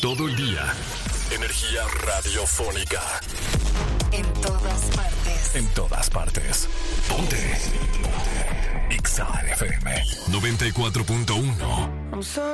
Todo el día. Energía radiofónica. En todas partes. En todas partes. Ponte. Ponte. Exa FM 94.1.